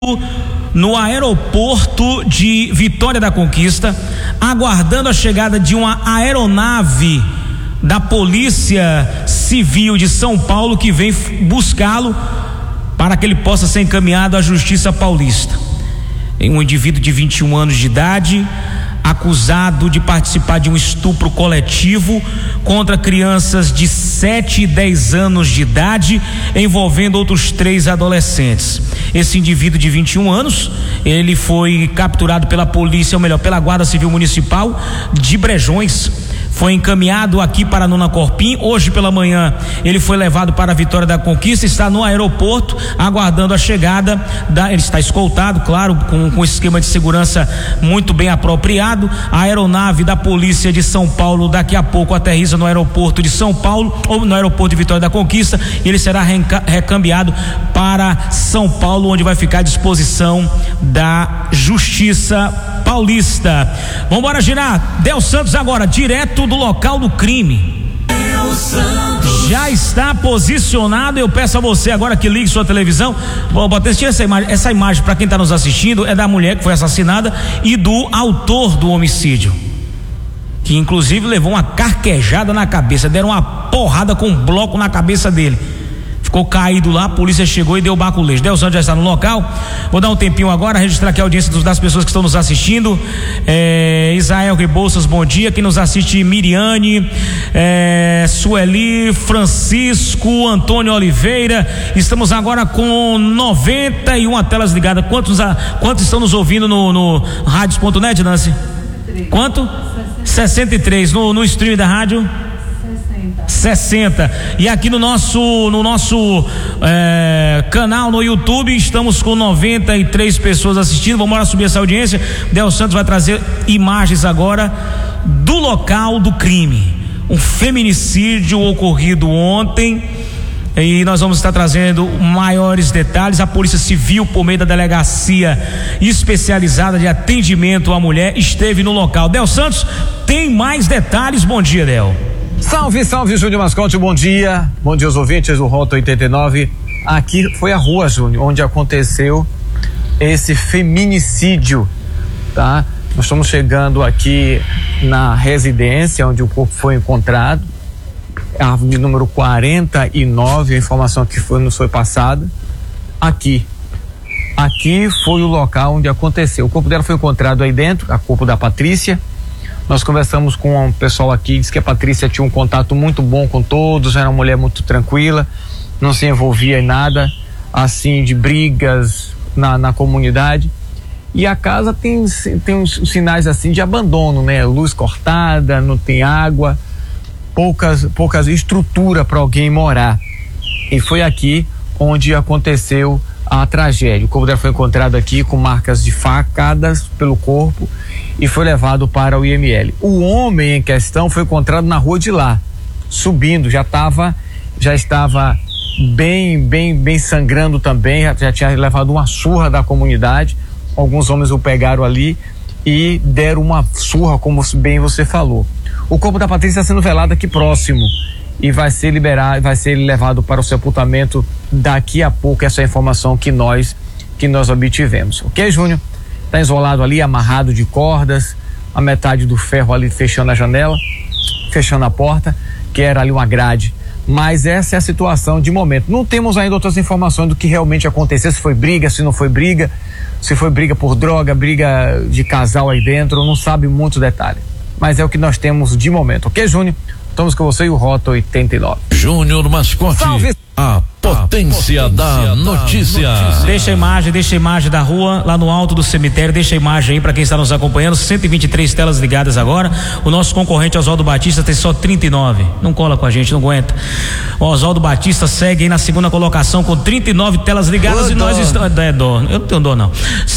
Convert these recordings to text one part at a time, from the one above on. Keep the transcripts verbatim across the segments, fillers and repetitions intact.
no aeroporto de Vitória da Conquista, aguardando a chegada de uma aeronave da Polícia Civil de São Paulo, que vem buscá-lo para que ele possa ser encaminhado à Justiça Paulista. Um indivíduo de vinte e um anos de idade, acusado de participar de um estupro coletivo contra crianças de sete e dez anos de idade, envolvendo outros três adolescentes. Esse indivíduo de vinte e um anos, ele foi capturado pela polícia, ou melhor, pela Guarda Civil Municipal de Brejões. Foi encaminhado aqui para a Nona Corpim. Hoje pela manhã ele foi levado para a Vitória da Conquista, está no aeroporto aguardando a chegada da, ele está escoltado, claro, com, com esquema de segurança muito bem apropriado. A aeronave da Polícia de São Paulo daqui a pouco aterriza no aeroporto de São Paulo, ou no aeroporto de Vitória da Conquista, e ele será reenca, recambiado para São Paulo, onde vai ficar à disposição da Justiça Paulista. Vamos embora girar. Del Santos agora, direto do local do crime. Já está posicionado. Eu peço a você agora que ligue sua televisão. Vou botar essa imagem. Essa imagem, para quem está nos assistindo, é da mulher que foi assassinada e do autor do homicídio, que inclusive levou uma carquejada na cabeça. Deram uma porrada com um bloco na cabeça dele. Ficou caído lá, a polícia chegou e deu baculejo. Del Santos já está no local. Vou dar um tempinho agora, registrar aqui a audiência das pessoas que estão nos assistindo. É, Israel Rebouças, bom dia. Quem nos assiste, Miriane, é, Sueli, Francisco, Antônio Oliveira. Estamos agora com noventa e uma telas ligadas. Quantos, quantos estão nos ouvindo no, no rádios ponto net, Nancy? Quanto? sessenta e três. No, no stream da rádio? sessenta. E aqui no nosso no nosso é, canal no YouTube estamos com noventa e três pessoas assistindo. Vamos lá subir essa audiência. Del Santos vai trazer imagens agora do local do crime, um feminicídio ocorrido ontem, e nós vamos estar trazendo maiores detalhes. A Polícia Civil, por meio da Delegacia Especializada de Atendimento à Mulher, esteve no local. Del Santos tem mais detalhes. Bom dia, Del. Salve, salve, Júnior Mascote, bom dia. Bom dia aos ouvintes do Rota oitenta e nove. Aqui foi a rua, Júnior, onde aconteceu esse feminicídio, tá? Nós estamos chegando aqui na residência onde o corpo foi encontrado, árvore de número quarenta e nove, a informação que foi, nos foi passada. Aqui, aqui foi o local onde aconteceu. O corpo dela foi encontrado aí dentro, a corpo da Patrícia. Nós conversamos com o pessoal aqui, diz que a Patrícia tinha um contato muito bom com todos, era uma mulher muito tranquila, não se envolvia em nada, assim, de brigas na, na comunidade. E a casa tem, tem uns sinais, assim, de abandono, né? Luz cortada, não tem água, poucas, poucas estrutura para alguém morar. E foi aqui onde aconteceu a tragédia. O corpo dela foi encontrado aqui com marcas de facadas pelo corpo e foi levado para o I M L. O homem em questão foi encontrado na rua de lá, subindo, já estava já estava bem, bem, bem sangrando também, já, já tinha levado uma surra da comunidade. Alguns homens o pegaram ali e deram uma surra, como bem você falou. O corpo da Patrícia está sendo velado aqui próximo e vai ser liberado, vai ser levado para o sepultamento daqui a pouco. Essa é a informação que nós que nós obtivemos. Ok, Júnior? Está isolado ali, amarrado de cordas, a metade do ferro ali fechando a janela, fechando a porta, que era ali uma grade. Mas essa é a situação de momento. Não temos ainda outras informações do que realmente aconteceu, se foi briga, se não foi briga, se foi briga por droga, briga de casal aí dentro, não sabe muito detalhe. Mas é o que nós temos de momento, ok, Júnior? Estamos com você e o Rota oitenta e nove. Júnior Mascote, Salve. a potência, a potência da, da notícia. notícia. Deixa a imagem, deixa a imagem da rua lá no alto do cemitério, deixa a imagem aí para quem está nos acompanhando. cento e vinte e três telas ligadas agora. O nosso concorrente Oswaldo Batista tem só trinta e nove. Não cola com a gente, não aguenta. O Oswaldo Batista segue aí na segunda colocação com trinta e nove telas ligadas. Ô, e nós estamos. É dó, eu não tenho dó não.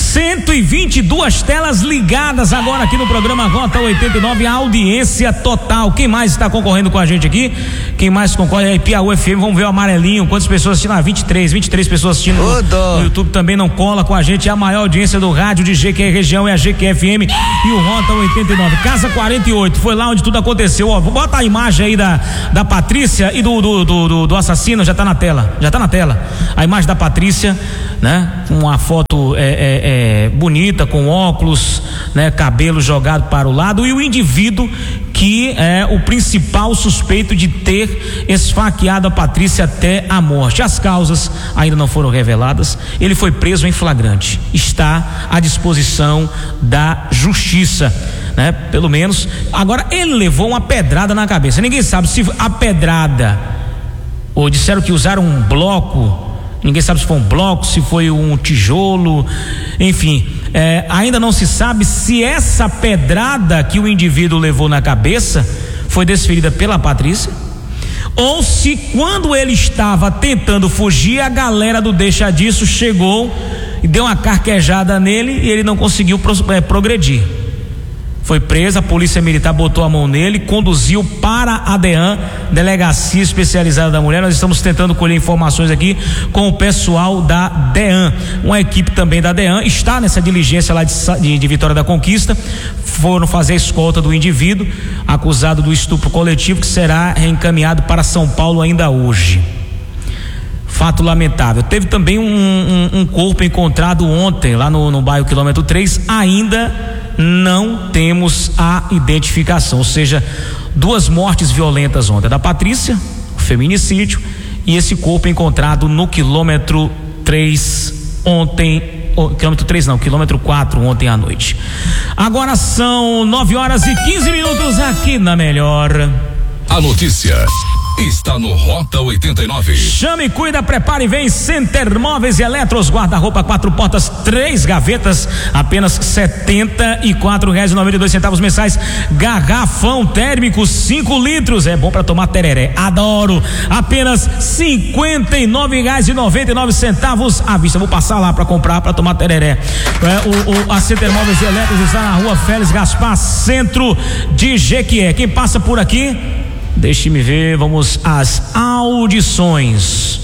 cento e vinte e duas telas ligadas agora aqui no programa Rota oitenta e nove, a audiência total. Quem mais está concorrendo com a gente aqui? Quem mais concorre aí? Piauí F M, vamos ver o amarelinho. Quantas pessoas assistindo? Ah, vinte e três, vinte e três pessoas assistindo no, no YouTube também não cola com a gente. É a maior audiência do rádio de G Q R região é a G Q F M e o Rota oitenta e nove. Casa quarenta e oito, foi lá onde tudo aconteceu. Ó, bota a imagem aí da, da Patrícia e do, do, do, do, do assassino, já tá na tela, já tá na tela. A imagem da Patrícia, né? Uma foto é, é, é, bonita, com óculos, né? Cabelo jogado para o lado, e o indivíduo que é o principal suspeito de ter esfaqueado a Patrícia até a morte. As causas ainda não foram reveladas. Ele foi preso em flagrante, está à disposição da justiça, né? Pelo menos, agora ele levou uma pedrada na cabeça. Ninguém sabe se a pedrada, ou disseram que usaram um bloco. Ninguém sabe se foi um bloco, se foi um tijolo, enfim, é, ainda não se sabe se essa pedrada que o indivíduo levou na cabeça foi desferida pela Patrícia, ou se quando ele estava tentando fugir, a galera do deixa disso chegou e deu uma carquejada nele e ele não conseguiu pro, é, progredir. Foi preso, a polícia militar botou a mão nele, conduziu para a DEAN, Delegacia Especializada da Mulher. Nós estamos tentando colher informações aqui com o pessoal da DEAN. Uma equipe também da DEAN está nessa diligência lá de, de, de Vitória da Conquista. Foram fazer a escolta do indivíduo acusado do estupro coletivo, que será reencaminhado para São Paulo ainda hoje. Fato lamentável. Teve também um, um, um corpo encontrado ontem lá no, no bairro Quilômetro três, ainda não temos a identificação, ou seja, duas mortes violentas ontem, da Patrícia, o feminicídio, e esse corpo encontrado no quilômetro três ontem, oh, quilômetro três não, quilômetro quatro ontem à noite. Agora são nove horas e quinze minutos aqui na Melhor. A notícia está no Rota oitenta e nove. Chame, cuida, prepare e vem. Center Móveis e Eletros, guarda-roupa quatro portas, três gavetas, apenas setenta e quatro reais e noventa e dois centavos mensais. Garrafão térmico cinco litros, é bom para tomar tereré, adoro, apenas cinquenta e nove reais e noventa e nove centavos à vista. Vou passar lá para comprar, para tomar tereré. É, o, o, a Center Móveis e Eletros está na rua Félix Gaspar, centro de Jequié. Quem passa por aqui, deixe-me ver, vamos às audições.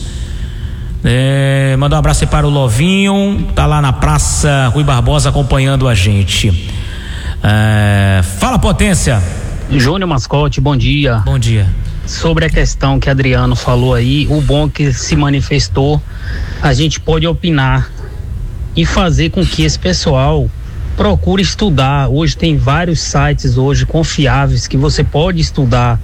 É, mandar um abraço aí para o Lovinho, tá lá na Praça Rui Barbosa acompanhando a gente. É, fala, Potência. Júnior Mascote, bom dia. Bom dia. Sobre a questão que Adriano falou aí, o bom que se manifestou, a gente pode opinar e fazer com que esse pessoal procure estudar. Hoje tem vários sites hoje confiáveis que você pode estudar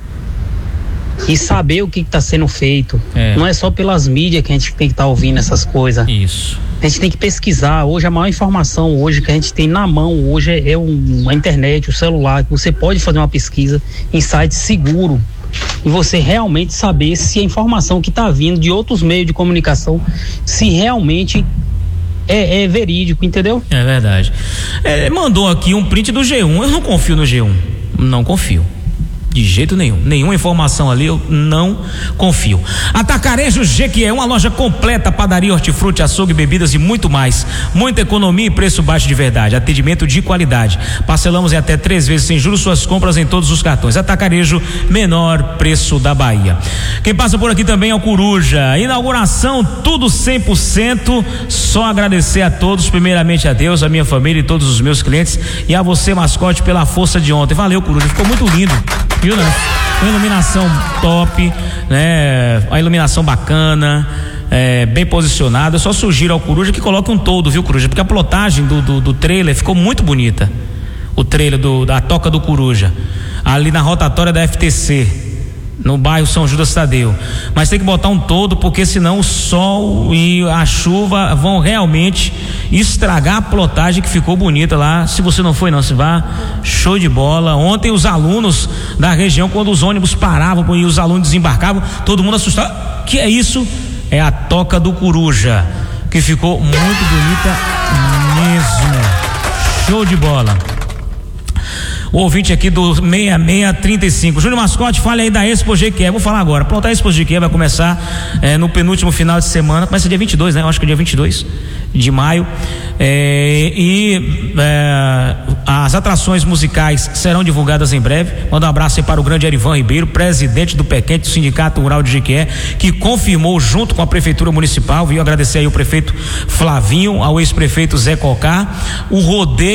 e saber o que está sendo feito. É. Não é só pelas mídias que a gente tem que estar tá ouvindo essas coisas. Isso. A gente tem que pesquisar. Hoje a maior informação hoje que a gente tem na mão hoje é, é um, a internet, o celular, que você pode fazer uma pesquisa em site seguro e você realmente saber se a informação que está vindo de outros meios de comunicação, se realmente é, é verídico, entendeu? É verdade. É, mandou aqui um print do G um. Eu não confio no G um. Não confio. De jeito nenhum, nenhuma informação ali eu não confio. Atacarejo Jequié, uma loja completa, padaria, hortifruti, açougue, bebidas e muito mais. Muita economia e preço baixo de verdade, atendimento de qualidade. Parcelamos em até três vezes sem juros suas compras em todos os cartões. Atacarejo, menor preço da Bahia. Quem passa por aqui também é o Coruja. Inauguração, tudo cem por cento. Só agradecer a todos, primeiramente a Deus, a minha família e todos os meus clientes, e a você, Mascote, pela força de ontem. Valeu, Coruja, ficou muito lindo. Viu, né? Uma iluminação top, né? A iluminação bacana, é, bem posicionada. Eu só sugiro ao Coruja que coloque um toldo, viu, Coruja? Porque a plotagem do, do, do trailer ficou muito bonita. O trailer do, da Toca do Coruja, ali na rotatória da F T C, no bairro São Judas Tadeu. Mas tem que botar um toldo, porque senão o sol e a chuva vão realmente estragar a plotagem que ficou bonita lá. Se você não foi, não, se vá, show de bola. Ontem os alunos da região, quando os ônibus paravam e os alunos desembarcavam, todo mundo assustado. Que é isso? É a Toca do Coruja, que ficou muito bonita mesmo. Show de bola. o ouvinte aqui do seis seis três cinco. Júnior Mascote, fale aí da Expo Jequié. Vou falar agora. Pronto, a Expo Jequié vai começar é, no penúltimo final de semana. Começa dia vinte e dois, né? Eu acho que é dia vinte e dois de maio. É, e é, as atrações musicais serão divulgadas em breve. Manda um abraço aí para o grande Erivan Ribeiro, presidente do Pequente, do Sindicato Rural de Jequié, que confirmou junto com a Prefeitura Municipal. Viu? Agradecer aí o prefeito Flavinho, ao ex-prefeito Zé Cocá, o rodeio